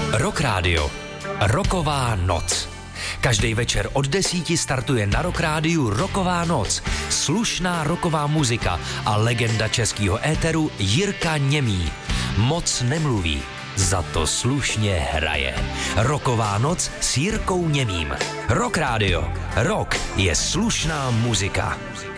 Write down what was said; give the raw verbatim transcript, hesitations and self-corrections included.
Rock Radio. Rocková noc. Každý večer od desíti startuje na Rock Rádiu Rocková noc. Slušná rocková muzika a legenda českého éteru Jirka Němý. Moc nemluví, za to slušně hraje. Rocková noc s Jirkou Němým. Rock Radio. Rock je slušná muzika.